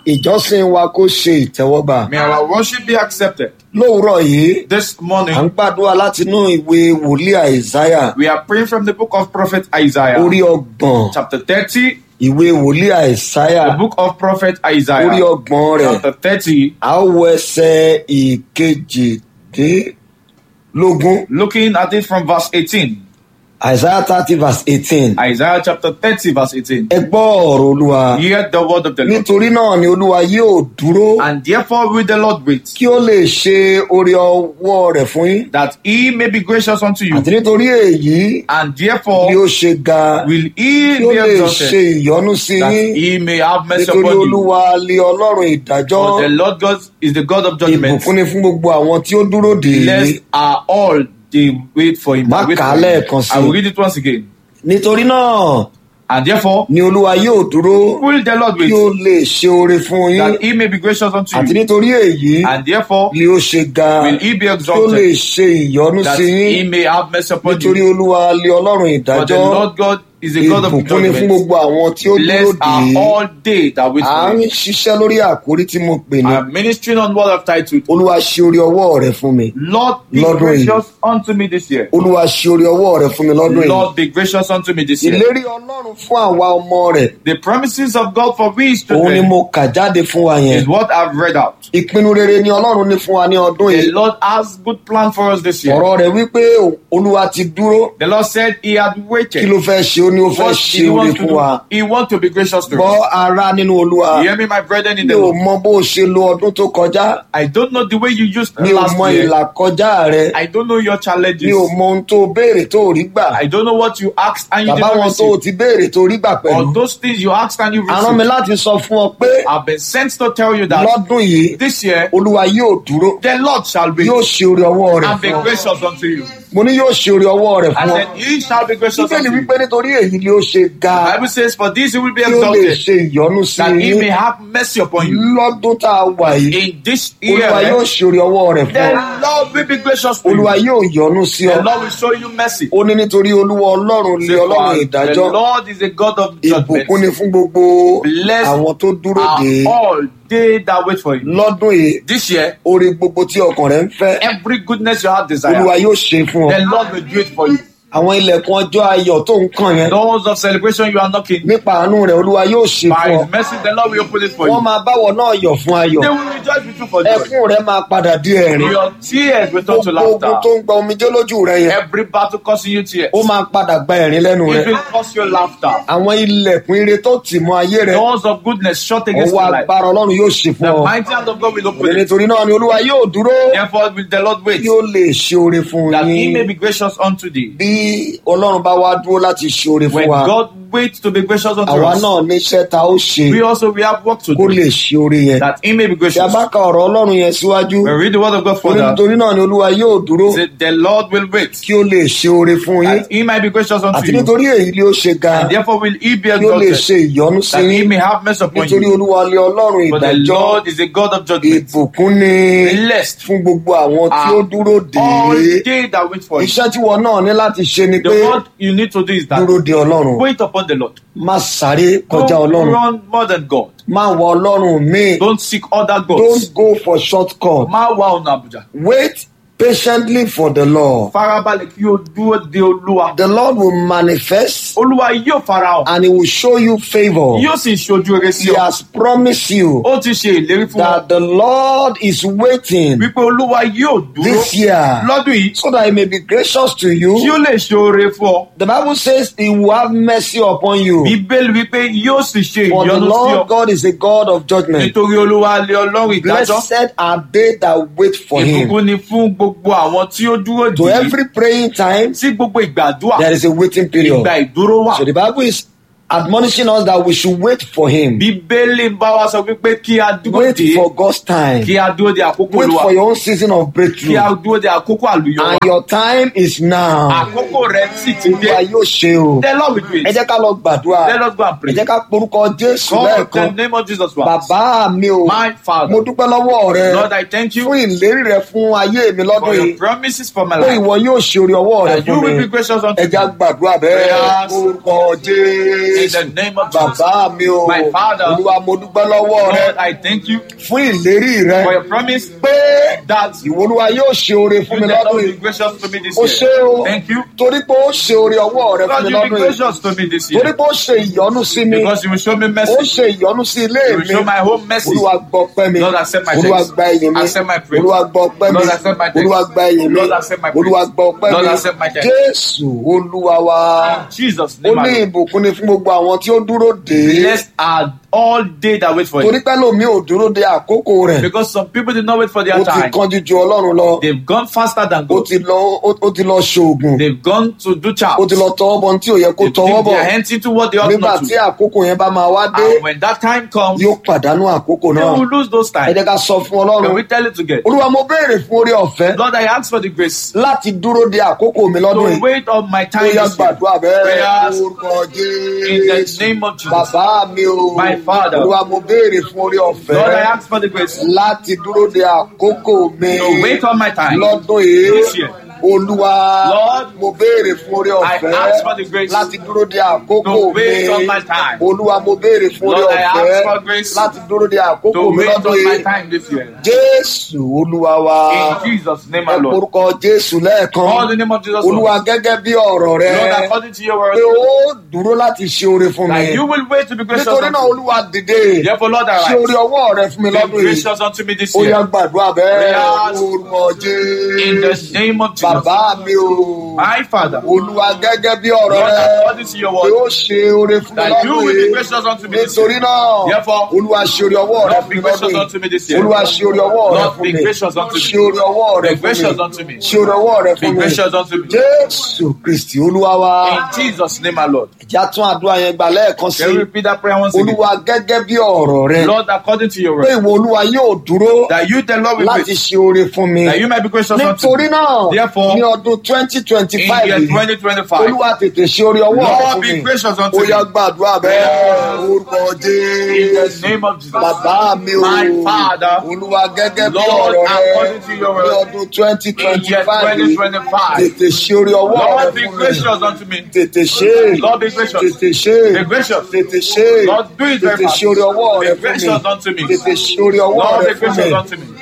ìjọsìn wa kó ṣe ìtẹ́wọ́gbà. May our worship be accepted. Lówùúrọ̀ yìí, This à ń morning, gbàdúrà látinú ìwé wòlíì Àìsáyà we are praying from the book of Prophet Isaiah, orí 30. chapter 30, Ìwé wòlíì Àìsáyà the book of Prophet orí Isaiah, 30 rẹ̀. chapter 30, A ó wo ẹsẹ̀ ìkejìdínlógún. looking at it from verse 18. Isaiah 30 verse 18. Isaiah chapter 30, verse 18. Ẹ gbọ́ ọ̀rọ̀ Olúwa. Hear the word of the Lord. Nítorí náà ni Olúwa yóò dúró And therefore will the Lord wait, kí ó lè ṣe oore ọwọ́ rẹ̀ fún yín. that he may be gracious unto you. Àti nítorí èyí And ni therefore ó ṣe ga will he kí ó be lè ṣe exalted, ìyọ́nú sí that yín. he may have mercy Nítorí upon you. Olúwa lé Ọlọ́run ìdájọ́. For the Lord God is the God of judgment. Ìbùkún ni fún gbogbo àwọn tí ó dúró dè é. Blessed are all they wait for him. Má that wait kà á for him. lẹ́ẹ̀kan sí. I will read it once again. Nítorí náà And therefore ni Olúwa yóò dúró will the Lord kí ó wait, lè ṣe oore fún yín. that he may be gracious unto Àti you. nítorí èyí And therefore ni ó ṣe ga will he be kí ó lè exalted, ṣe ìyọ́nú that sí he yín. may have mercy upon Nítorí you. Olúwa lé Ọlọ́run For the ìdájọ́. Lord God is the God of Ìbùkún ni fún judgment. gbogbo àwọn tí ó dúró Blessed dè are é. all they that wait À for ń him. ṣiṣẹ́ lórí àkórí tí mo pè ní I am ministering on what I've titled, Olúwa ṣe oore ọwọ́ rẹ̀ fún mi. Lord be Lord, gracious unto me this year. Olúwa ṣe oore ọwọ́ rẹ̀ fún mi lọ́dún yìí. Lord be gracious unto me this year. Ìlérí Ọlọ́run fún àwa ọmọ rẹ̀ The promises of God for we his òun ni children mo kà jáde fún wa yẹn. is what I've read out. Ìpinnu rere ni Ọlọ́run ní fún wa ní ọdún The yìí. Lord has good plan for us this year. Ọ̀rọ̀ rẹ̀ wípé Olúwa ti dúró. The Lord said he had Kí waited. ló fẹ́ ṣe? Ó ní ó fẹ́ What ṣe did he oore want to fún wa. do? He wants to be gracious to Gbọ́ us. ara nínú Olúwa. You hear me, my brethren in Mi the ò Lord? mọ bó o ṣe lo ọdún tó kọjá. I don't know the way you used Mi ò last mọ year. ìlà kọjá rẹ. I don't know your Mi challenges. ò mọ ohun tó o béèrè tó o rí gbà. I don't know what you asked and you did Bàbá not wọn tó o receive. ti béèrè tó o rí gbà Or pẹ̀lú. those things you asked and you Àrán mi received. láti sọ fún ọ pé I've been sent to tell you that lọ́dún yìí this year Olúwa yóò dúró. the Lord shall be Yóò ṣe oore ọwọ́ rẹ̀ and be fún ọ. gracious unto you. Mo ní yóò ṣe oore ọwọ́ rẹ̀ And fún ọ. then he shall be gracious Bíbélì unto you. wípé nítorí èyí ni ó ṣe ga The Bible says, for this he will be kí ó lè exalted, ṣe ìyọ́nú sí that he may yín. have mercy upon you. Lọ́dún tá a wà yìí In this Olúwa yóò year, ṣe oore ọwọ́ rẹ̀ fún the ọ. Lord will be gracious to Olúwa you. yóò yọ́nú sí The ọ. Lord will show you mercy. Ó ní nítorí Olúwa Ọlọ́run lé Ọlọ́run The ìdájọ́. Lord is a God of Ìbùkún ni judgment. fún gbogbo Blessed àwọn tó dúró dè é. are all they that wait for him. Lọ́dún yìí This year, oore gbogbo tí ọkàn rẹ̀ ń fẹ́ every goodness you have desire, Olúwa yóò ṣe fún ọ. the Lord will do it for you. Àwọn ilẹ̀kùn ọjọ́ ayọ̀ tó ń kàn yẹn Doors of celebration you are knocking, nípa àánú rẹ̀ Olúwa yóò ṣe by fún ọ. his mercy, the Lord will open it for Wọ́n you. máa báwọ̀ náà yọ̀ fún ayọ̀. They will rejoice with you for joy. Ẹkún rẹ̀ máa padà di ẹ̀rín. Your tears will turn to Gbogbo ogun tó laughter. ń gba omijé lójú rẹ̀ yẹn Every battle causing you tears, ó máa padà gba ẹ̀rín lẹ́nu it rẹ̀. will cause you laughter. Àwọn ilẹ̀kùn ire tó tì mọ́ ayé rẹ̀ Doors of goodness shut against ọwọ́ your life. agbára Ọlọ́run yóò ṣe fún The ọ. mighty hand of God will open it. Nítorí náà ni Olúwa yóò dúró Therefore will the Lord wait, kí ó lè ṣe oore fún that he may yín. be gracious unto thee. Bí Ọlọ́run bá wá dúró láti ṣe oore fún When wa, God waits to be gracious unto àwa us, náà níṣẹ́ ta ó ṣe we have work to kó do, lè ṣe oore yẹn. that he may be Tí a gracious. bá ka ọ̀rọ̀ Ọlọ́run yẹn síwájú, When we read the word of God ó ní further, nítorí náà ni Olúwa yóò dúró say, the Lord will wait, kí ó lè ṣe oore fún yín. that he might be gracious unto Àti you. nítorí èyí ni ó ṣe ga And therefore will he be kí ó lè exalted, ṣe ìyọ́nú sí that he yín. may have mercy upon Nítorí you. Olúwa lé Ọlọ́run For the ìdájọ́. Lord is a God of judgment. Ìbùkún ni Blessed fún gbogbo àwọn tí ó are dúró dè all é. they that wait for him. Iṣẹ́ tí wọn náà ní láti ṣe ni The pé word you need to do is that dúró de Ọlọ́run. wait upon the Lord. Má sáré kọjá Don't Ọlọ́run. run more than God. Má wá Ọlọ́run míì. Don't seek other Don't gods. go for shortcut. Má wá ọ̀nà Àbújá. Wait patiently for the Lord. Farabalẹ̀ kí o dúró de Olúwa. The Lord will manifest Olúwa yóò farahàn. and He will show you favor. Yóò sì ṣojú rere sí He ọ. has promised you Ó ti ṣe ìlérí fún ọ that the Lord is waiting wípé Olúwa yóò dúró this year lọ́dún yìí so that He may be gracious to kí you. ó lè ṣe oore fún ọ. The Bible says He will have mercy upon you. Bíbélì wípé yóò sì ṣe For the ìyọ́nú sí Lord ọ. God is a God of judgment. Nítorí Olúwa lé Ọlọ́run ìdájọ́. Blessed are they that wait for Him. Ìbùkún ni fún gbogbo àwọn tí ó dúró To dì í. every praying time, Sí gbogbo ìgbàdúrà, there is a waiting period. ìgbà ìdúró wà. So the Bible is admonishing us that we should wait for Him. Bíbélì ń bá wa sọ wípé kí a dúró Wait dè é, for God's time. kí a dúró de àkókò Wait Olúwa, for your own season of kí a breakthrough. dúró de àkókò àlùyọ wa. And your time is now. Àkókò rẹ̀ sì ti Olúwa dé. yóò ṣe o. The Lord will do Ẹ it. jẹ́ ká lọ gbàdúrà. Let us go and Ẹ pray. jẹ́ ká porúkọ Jésù God, in lẹ́ẹ̀kan. the name of Jesus once. Bàbá mi o, My Father, mo dúpẹ́ lọ́wọ́ rẹ Lord, I thank you fún ìlérí rẹ fún ayé mi lọ́dún for your yìí. promises for my Pé life. ìwọ yóò ṣe orí ọwọ́ rẹ That you fún will mi. be gracious unto Ẹ jẹ́ me. gbàdúrà bẹ́ẹ̀. Prayers. Orúkọ Jésù. Jésù. In the name of Jesus. Bàbá mi o. My Father. Olúwa mo dúpẹ́ lọ́wọ́ rẹ Lord, I thank you fún ìlérí rẹ for your promise pé that you ìwọ Olúwa yóò ṣe oore fún mi will lọ́dún be yìí. gracious to me this Ó ṣe year. o. Thank you. Torí pé ó ṣe oore ọwọ́ rẹ fún Lord, mi you be lọ́dún yìí. gracious to me this Torí year. pé ó ṣe ìyọ́nú sí mi. Because you will show me Ó mercy. ṣe ìyọ́nú sí ilé You will mi. show my home mercy. Olúwa gbọ́ pẹ́ mi. Lord, accept my Olúwa thanks. gba ẹ̀yìn mi. Accept my praise. Olúwa gbọ́ pẹ́ mi. Lord, accept my thanks. Olúwa gba ẹ̀yìn mi. Lord, accept my praise. Olúwa gbọ́ pẹ́ Lord, mi. accept my thanks. Jésù Olúwa wa. In Jesus' Ó name, ní I ìbùkún ni fún gbogbo àwọn tí ó dúró dè é. blessed are all day that wait for Torí you. pé lómi ò dúró de àkókò rẹ̀. Because some people did not wait for Ó their ti time. kánjú ju Ọlọ́run lọ. They've gone faster than Ó God. ti lọ ṣoògùn. They've gone to do Ó charms. ti lọ tọwọ́ bọ tí ò yẹ kó They tọwọ́ dip bọ̀. their hands into what they ought Nígbà not tí to. àkókò yẹn bá máa wá dé, And when that time comes, yóò pàdánù àkókò they náà. will lose those Ẹ times. jẹ́ ká sọ fún Can Ọlọ́run. we tell it together? Olúwa mo béèrè fún oore ọ̀fẹ́ Lord, I ask for the grace láti dúró de àkókò mi lọ́dún to yìí. wait on my Ó time yá this year. gbàdúrà bẹ́ẹ̀. Prayers Orúkọ in the Jésù. name of Jesus. Bàbá mi o. My Father. Olúwa mo béèrè fún oore Lord, I ọ̀fẹ́ ask for the grace láti dúró de àkókò mi to wait on my time lọ́dún yìí. this year. Olúwa Lord, mo béèrè fún oore I ọ̀fẹ́ ask for the grace láti dúró de àkókò to wait on mi. my time. Olúwa mo béèrè fún oore Lord, I ask ọ̀fẹ́ for grace láti dúró de àkókò to mi wait lọ́dún on my yìí. time this year. Jésù Olúwa wa. In Jesus' name, Ẹ my Lord. porúkọ Jésù Call lẹ́ẹ̀kan. the name of Jesus, Olúwa Lord. gẹ́gẹ́ bí ọ̀rọ̀ rẹ Lord, according to your pé word, ó dúró láti ṣe oore fún mi. that you will wait to be gracious Nítorí náà unto me. Olúwa dìde. Therefore, Lord, Ṣe oore arise. ọwọ́ rẹ fún mi Be lọ́dún yìí. gracious unto me this Ó yá year. gbàdúrà bẹ́ẹ̀. Prayers Orúkọ in the Jésù. name of Jesus. Bàbá mi o. My Father, Olúwa gẹ́gẹ́ bí ọ̀rọ̀ Lord, rẹ according to your pé word, ó ṣe oore fún mi that you lọ́dún will be yìí. gracious unto me this year. Nítorí náà Therefore, Olúwa ṣe oore ọwọ́ rẹ Lord, fún be mi gracious lọ́dún unto me yìí. this year. Olúwa ṣe oore ọwọ́ rẹ Lord, fún be mi. gracious unto me. Ṣe oore ọwọ́ rẹ Be fún gracious mi. unto me. Ṣe oore ọwọ́ rẹ Be fún mi. gracious unto me. Jésù Kristi Olúwa wa. In Jesus' name, my Lord. Ìjà tún àdúrà yẹn gbà lẹ́ẹ̀kan sí. Can we repeat that prayer once again? Olúwa gẹ́gẹ́ bí ọ̀rọ̀ rẹ Lord, according to your pé word, ìwọ Olúwa yóò dúró that you, the Lord, will láti wait, ṣe oore fún mi. that you might be gracious unto Nítorí me. náà Therefore, ní ọdún 2025 in year yìí, 2025, Olúwa tètè ṣe oore ọwọ́ rẹ Lord, fún be mi. gracious unto Ó me. yá gbàdúrà bẹ́ẹ̀. Orúkọ In the Jésù. name of Jesus. Bàbá mi o. My Father, Olúwa gẹ́gẹ́ bí Lord, ọ̀rọ̀ rẹ according to your ní word, ọdún in year 2025 yìí, 2025, tètè ṣe oore ọwọ́ rẹ Lord, be fún mi. gracious unto me. Tètè ṣe. Lord, be gracious. Tètè ṣe. Be gracious. Tètè ṣe. Lord, do it very Tètè fast. ṣe oore ọwọ́ Be rẹ fún gracious mi. unto me. Tètè ṣe oore ọwọ́ Lord, rẹ be fún gracious mi. unto me.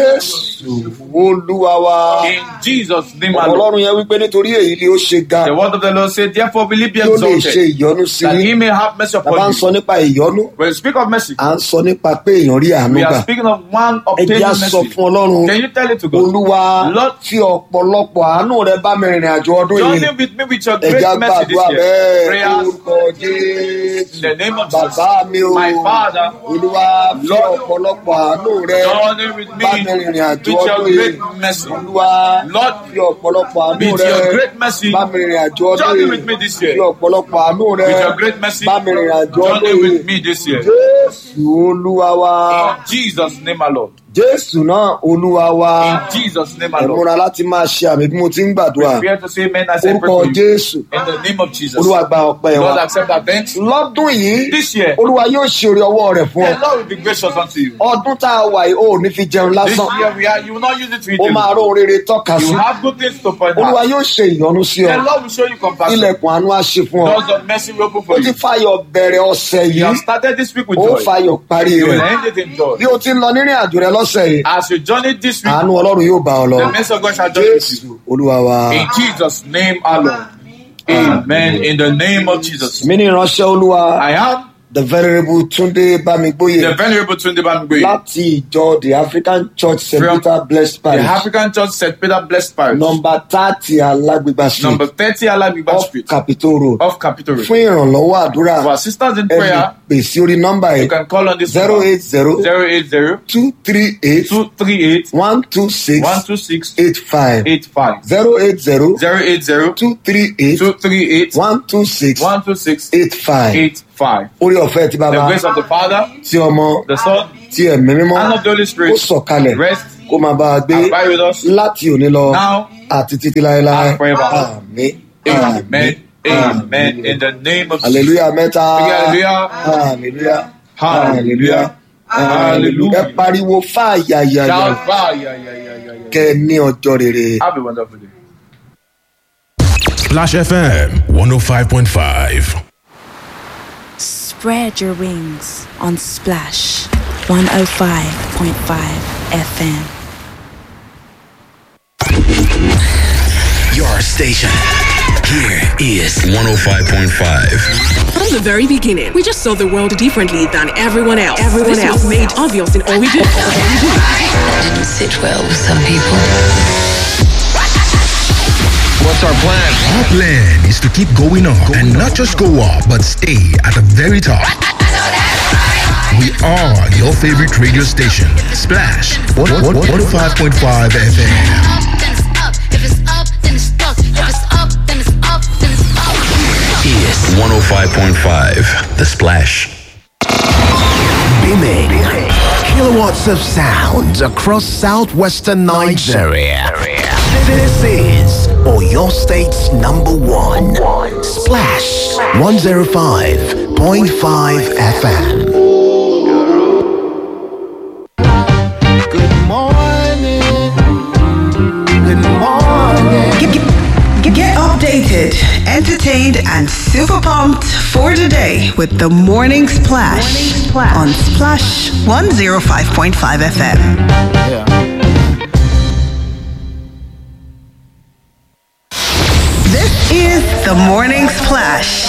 Jésù Olúwa wa. In Jesus' name, my Ọ̀rọ̀ Lord. Ọlọ́run yẹn wípé nítorí èyí ni ó ṣe ga The word of the Lord said, therefore will he be kí ó lè ṣe exalted, ìyọ́nú sí that i. he may have mercy Bàbá ń upon sọ you. nípa ìyọ́nú. When you speak of mercy, À ń sọ nípa pé èèyàn rí àánú we gbà. are speaking of one Ẹ obtaining jẹ́ á sọ mercy. fún Ọlọ́run. Can you tell it to God? Olúwa Lord, fi ọ̀pọ̀lọpọ̀ àánú rẹ bá mi rìnrìn àjò ọdún join yìí. in with me with your Ẹ great jẹ́ á mercy this gbàdúrà year. bẹ́ẹ̀. Prayers Orúkọ Jésù. in the name of Jesus. Bàbá mi o. My Father, Olúwa fi Lord, ọ̀pọ̀lọpọ̀ àánú rẹ join in with me bá mi rìnrìn àjò with your ọdún yìí. great mercy. Olúwa Lord, fi ọ̀pọ̀lọpọ̀ àánú with rẹ your great mercy, bá mi rìnrìn àjò ọdún join in yìí. with me this Fi year. ọ̀pọ̀lọpọ̀ àánú rẹ With your great mercy, bá mi rìnrìn àjò join ọdún in yìí. with me this year. Jésù Olúwa wa. In Jesus' name, my Lord. Jésù náà Olúwa wa. In Jesus' name, my Ẹ Lord. múra láti máa ṣe àmì bí mo ti ń gbàdúrà. Prepare to say amen as I pray Orúkọ for you. Jésù. In the name of Jesus. Olúwa gba ọpẹ́ Lord, wa. accept our thanks. Lọ́dún yìí, This year, Olúwa yóò ṣe oore ọwọ́ rẹ̀ fún the ọ. Lord will be gracious unto you. Ọdún tá a wà yìí, o ò ní fi jẹun This lásán. year, you will not use it to eat. Ó máa ró rere tọ́ka sí. You have good things to point Olúwa out. yóò ṣe ìyọ́nú sí The ọ. Lord will show you compassion. Ilẹ̀kùn àánú á ṣe fún ọ. Doors of mercy will open Ó for ti you. fàyọ̀ bẹ̀rẹ̀ ọ̀sẹ̀ You yìí. have started this week with Ó joy. fàyọ̀ parí You will rẹ̀. end it in joy. Bí o ti ń lọ nírìn àjò rẹ lọ́sẹ̀ yìí, As you journey this week, àánú Ọlọ́run yóò bá ọ lọ. the mercy of God shall journey with Jésù you. Olúwa wa. In Jesus' name alone. Amen. In the name of Jesus. Mi ní ìránṣẹ́ Olúwa, I am the venerable Túndé Bámigbóyè the Venerable Tunde Bamigbe, láti ìjọ the African Church St. From Peter Blessed the Parish, African Church St. Peter Blessed Parish, number 30 Alágbègbà Street, number 30 Alabiba off Street, Capitol Road. off Capitol Road. Fún ìrànlọ́wọ́ àdúrà, For assistance in ẹ lè prayer, pè sí orí nọ́mbà you yìí can call on this number 080 080 238 238 126 126 85 85 080 080 238 238 126 126 85. 85. Orí ọ̀fẹ́ ti The bàbá, grace of the Father, ti ọmọ, the Son, ti ẹ̀mí mímọ́, and of the Holy kó Spirit sọ̀kalẹ̀, rest kó máa bá a gbé and abide with us láti òní lọ now àti títí láéláé. and forever. Àmín. Amen. Amen. In the name of Jesus. Hallelujah mẹ́ta. Hallelujah. Hallelujah. Hallelujah. Hallelujah. Ẹ pariwo fáyàyàyà Shout fire. Yeah. kẹ́ ẹ ní ọjọ́ rere. Have a wonderful day. Splash FM 105.5. Spread your wings on Splash 105.5 FM. Your station. Here is 105.5. From the very beginning, we just saw the world differently than everyone else. This was made obvious in all we do. That didn't sit well with some people. What's our plan? Our plan is to keep going up and not just go up, but stay at the very top. We are your favorite radio station, Splash 105.5 FM. Is 105.5 The Splash. Beaming kilowatts of sound across southwestern Nigeria. This is Oyo State's #1 Splash 105.5 FM. Good morning. Good morning. Get updated, entertained, and super pumped for the day with the Morning Splash on Splash 105.5 FM. Yeah. This is the Morning Splash